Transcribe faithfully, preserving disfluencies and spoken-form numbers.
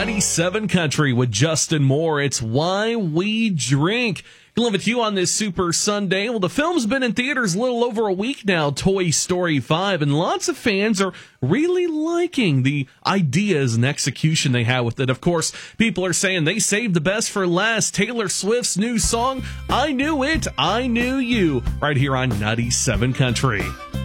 ninety-seven Country with Justin Moore. It's Why We Drink. Gonna live with you on this Super Sunday. Well, the film's been in theaters a little over a week now, Toy Story five, and lots of fans are really liking the ideas and execution they have with it. Of course, people are saying they saved the best for last. Taylor Swift's new song, I Knew It, I Knew You, right here on ninety-seven Country.